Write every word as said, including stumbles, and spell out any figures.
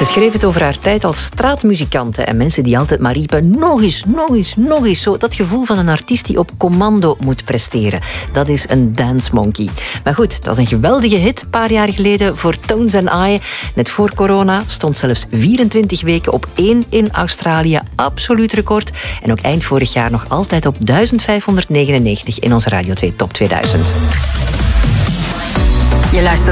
Ze schreef het over haar tijd als straatmuzikante en mensen die altijd maar riepen nog eens, nog eens, nog eens. Zo, dat gevoel van een artiest die op commando moet presteren. Dat is een dance monkey. Maar goed, het was een geweldige hit een paar jaar geleden voor Tones and I. Net voor corona stond zelfs vierentwintig weken op één in Australië. Absoluut record. En ook eind vorig jaar nog altijd op duizend vijfhonderdnegenennegentig in onze Radio twee Top tweeduizend. Je luistert